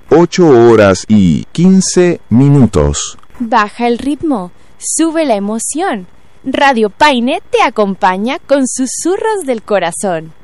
8:15. Baja el ritmo, sube la emoción. Radio Paine te acompaña con susurros del corazón.